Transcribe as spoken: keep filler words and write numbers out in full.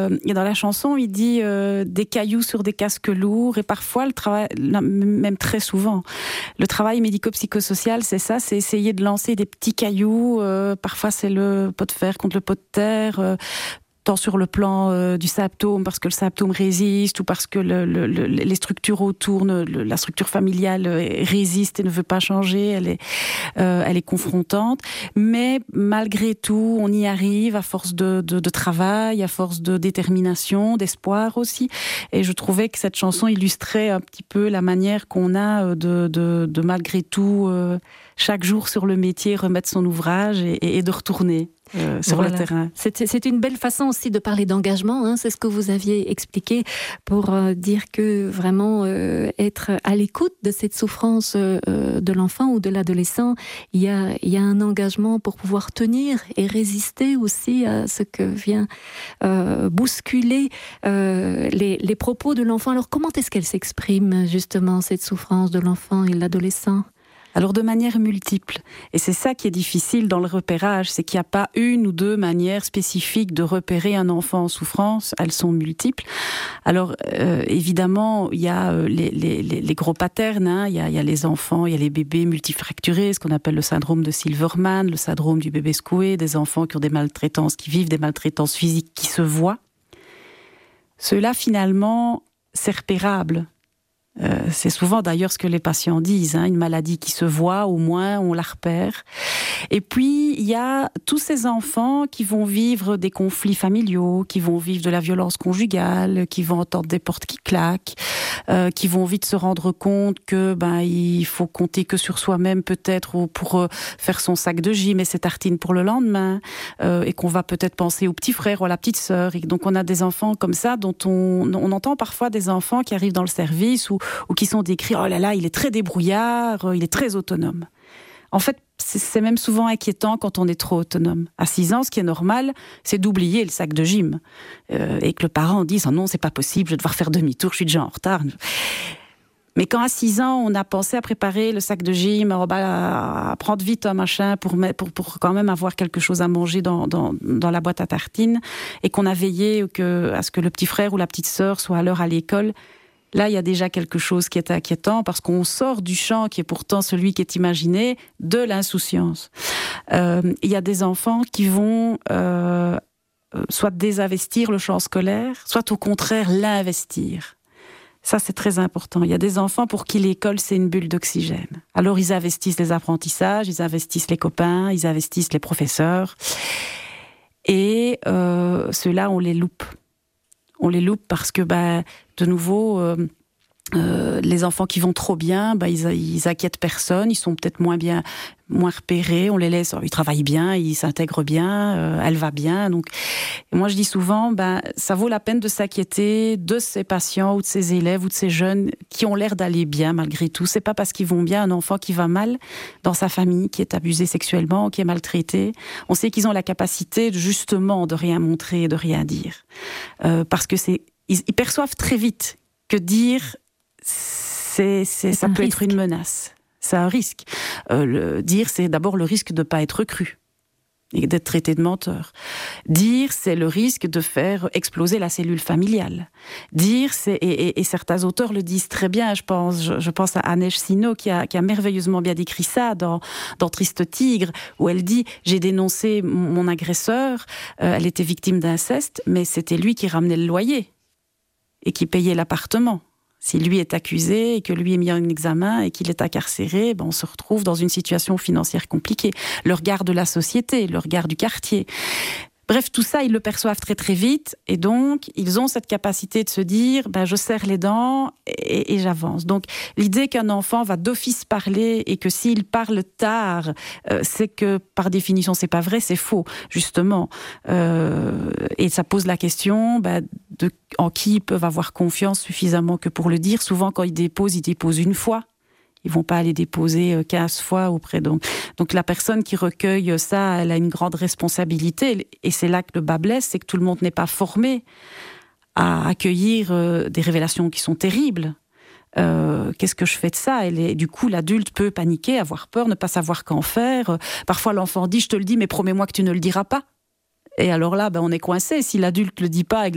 Euh, et dans la chanson, il dit euh, des cailloux sur des casques lourds, et parfois le travail, même très souvent, le travail médico-psychosocial, c'est ça, c'est essayer de lancer des petits cailloux. Euh, parfois, c'est le pot de fer contre le pot de terre. Euh, tant sur le plan euh, du symptôme, parce que le symptôme résiste, ou parce que le, le, le, les structures autour, ne, le, la structure familiale résiste et ne veut pas changer, elle est, euh, elle est confrontante. Mais malgré tout, on y arrive à force de, de, de travail, à force de détermination, d'espoir aussi. Et je trouvais que cette chanson illustrait un petit peu la manière qu'on a de, de, de malgré tout, euh, chaque jour sur le métier, remettre son ouvrage et, et de retourner. Euh, sur voilà. le terrain. C'est, c'est une belle façon aussi de parler d'engagement, hein, c'est ce que vous aviez expliqué pour euh, dire que vraiment euh, être à l'écoute de cette souffrance euh, de l'enfant ou de l'adolescent, il y a, il y a un engagement pour pouvoir tenir et résister aussi à ce que vient euh, bousculer euh, les, les propos de l'enfant. Alors comment est-ce qu'elle s'exprime justement, cette souffrance de l'enfant et de l'adolescent ? Alors de manière multiple. Et c'est ça qui est difficile dans le repérage, c'est qu'il n'y a pas une ou deux manières spécifiques de repérer un enfant en souffrance, elles sont multiples. Alors euh, évidemment, il y a euh, les, les, les gros patterns, hein. il, y a, il y a les enfants, il y a les bébés multifracturés, ce qu'on appelle le syndrome de Silverman, le syndrome du bébé secoué, des enfants qui ont des maltraitances, qui vivent des maltraitances physiques qui se voient. Ceux-là, finalement, c'est repérable. Euh, c'est souvent d'ailleurs ce que les patients disent, hein, une maladie qui se voit, au moins on la repère. Et puis il y a tous ces enfants qui vont vivre des conflits familiaux, qui vont vivre de la violence conjugale, qui vont entendre des portes qui claquent, euh, qui vont vite se rendre compte que ben il faut compter que sur soi-même peut-être pour euh, faire son sac de gym et ses tartines pour le lendemain, euh, et qu'on va peut-être penser au petit frère ou à la petite sœur. Et donc on a des enfants comme ça dont on, on entend parfois des enfants qui arrivent dans le service ou ou qui sont décrits, oh là là, il est très débrouillard, il est très autonome. En fait, c'est, c'est même souvent inquiétant quand on est trop autonome. À six ans, ce qui est normal, c'est d'oublier le sac de gym. Euh, et que le parent dise, oh non, c'est pas possible, je vais devoir faire demi-tour, je suis déjà en retard. Mais quand à six ans, on a pensé à préparer le sac de gym, à prendre vite un machin pour, pour, pour quand même avoir quelque chose à manger dans, dans, dans la boîte à tartines, et qu'on a veillé que, à ce que le petit frère ou la petite sœur soit à l'heure à l'école, là, il y a déjà quelque chose qui est inquiétant parce qu'on sort du champ qui est pourtant celui qui est imaginé de l'insouciance. Euh, il y a des enfants qui vont euh, soit désinvestir le champ scolaire, soit au contraire l'investir. Ça, c'est très important. Il y a des enfants pour qui l'école, c'est une bulle d'oxygène. Alors, ils investissent les apprentissages, ils investissent les copains, ils investissent les professeurs. Et euh, ceux-là, on les loupe. On les loupe parce que, bah, de nouveau, euh, euh, les enfants qui vont trop bien, bah, ils, ils inquiètent personne, ils sont peut-être moins bien, moins repérés, on les laisse, ils travaillent bien, ils s'intègrent bien, euh, elle va bien. Donc, et moi je dis souvent, bah, ça vaut la peine de s'inquiéter de ces patients ou de ces élèves ou de ces jeunes qui ont l'air d'aller bien malgré tout. C'est pas parce qu'ils vont bien un enfant qui va mal dans sa famille, qui est abusé sexuellement, qui est maltraité. On sait qu'ils ont la capacité justement de rien montrer, de rien dire, euh, parce que c'est Ils, ils perçoivent très vite que dire, c'est, c'est, ça peut risque. Être une menace. C'est un risque. Euh, le, dire, c'est d'abord le risque de ne pas être cru et d'être traité de menteur. Dire, c'est le risque de faire exploser la cellule familiale. Dire, c'est... Et, et, et certains auteurs le disent très bien, je pense. Je, je pense à Anesh Sino, qui a, qui a merveilleusement bien décrit ça dans, dans Triste Tigre, où elle dit « J'ai dénoncé mon, mon agresseur, euh, elle était victime d'inceste, mais c'était lui qui ramenait le loyer. » et qui payait l'appartement. Si lui est accusé et que lui est mis en examen et qu'il est incarcéré, ben on se retrouve dans une situation financière compliquée. Le regard de la société, le regard du quartier. Bref, tout ça, ils le perçoivent très très vite et donc ils ont cette capacité de se dire ben, « je serre les dents et, et j'avance ». Donc l'idée qu'un enfant va d'office parler et que s'il parle tard, euh, c'est que par définition c'est pas vrai, c'est faux, justement. Euh, et ça pose la question ben, de en qui ils peuvent avoir confiance suffisamment que pour le dire. Souvent quand ils déposent, ils déposent une fois. Ils vont pas aller déposer quinze fois auprès d'eux. Donc la personne qui recueille ça, elle a une grande responsabilité. Et c'est là que le bas blesse, c'est que tout le monde n'est pas formé à accueillir des révélations qui sont terribles. Euh, qu'est-ce que je fais de ça ? Et du coup, l'adulte peut paniquer, avoir peur, ne pas savoir qu'en faire. Parfois, l'enfant dit « je te le dis, mais promets-moi que tu ne le diras pas ». Et alors là, ben, on est coincé. Si l'adulte le dit pas